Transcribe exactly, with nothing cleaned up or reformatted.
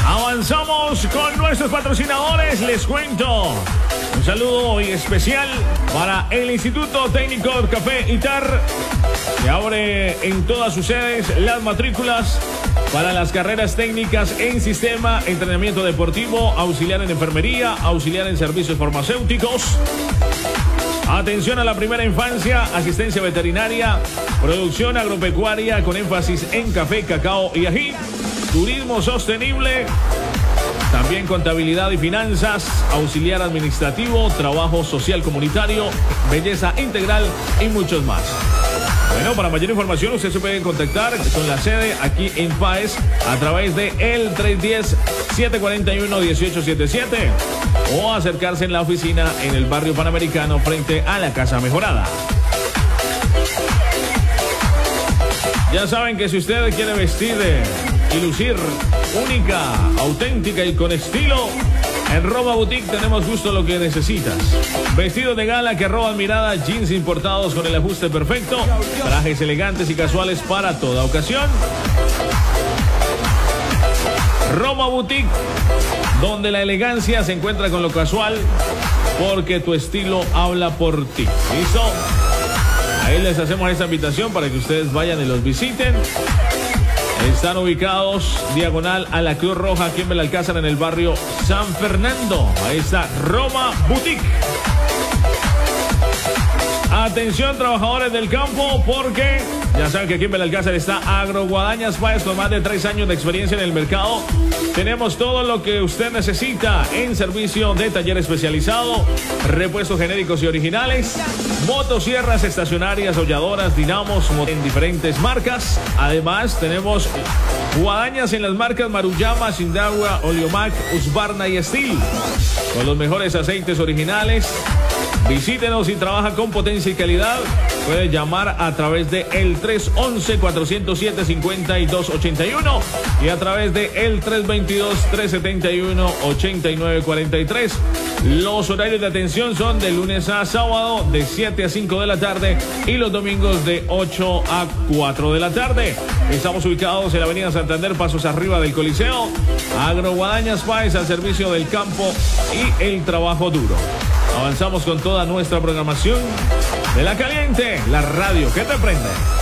Avanzamos con nuestros patrocinadores. Les cuento un saludo muy especial para el Instituto Técnico Café Itar, que abre en todas sus sedes las matrículas para las carreras técnicas en sistema, entrenamiento deportivo, auxiliar en enfermería, auxiliar en servicios farmacéuticos. Atención a la primera infancia, asistencia veterinaria, producción agropecuaria con énfasis en café, cacao y ají, turismo sostenible, también contabilidad y finanzas, auxiliar administrativo, trabajo social comunitario, belleza integral y muchos más. Bueno, para mayor información usted se puede contactar con la sede aquí en Páez a través de el tres uno cero, siete cuatro uno, uno ocho siete siete o acercarse en la oficina en el barrio Panamericano frente a la Casa Mejorada. Ya saben que si usted quiere vestir y lucir única, auténtica y con estilo, en Roma Boutique tenemos justo lo que necesitas. Vestidos de gala que roban mirada, jeans importados con el ajuste perfecto, trajes elegantes y casuales para toda ocasión. Roma Boutique, donde la elegancia se encuentra con lo casual, porque tu estilo habla por ti. ¿Listo? Ahí les hacemos esta invitación para que ustedes vayan y los visiten. Están ubicados diagonal a la Cruz Roja aquí en Belalcázar, en el barrio San Fernando. Ahí está Roma Boutique. Atención, trabajadores del campo, porque ya saben que aquí en Belalcázar está Agroguadañas Páez, con más de tres años de experiencia en el mercado. Tenemos todo lo que usted necesita en servicio de taller especializado, repuestos genéricos y originales, motosierras estacionarias, holladoras, dinamos en diferentes marcas. Además, tenemos guadañas en las marcas Maruyama, Sindagua, Oleomac, Husqvarna y Steel, con los mejores aceites originales. Visítenos y trabaja con potencia y calidad. Puede llamar a través de el tres once, cuatrocientos siete, cincuenta y dos ochenta y uno y a través de el tres veintidós, trescientos setenta y uno, ochenta y nueve cuarenta y tres. Los horarios de atención son de lunes a sábado de siete a cinco de la tarde y los domingos de ocho a cuatro de la tarde. Estamos ubicados en la avenida Santander, pasos arriba del Coliseo. Agroguadañas Páez, al servicio del campo y el trabajo duro. Avanzamos con toda nuestra programación de La Caliente, la radio que te prende.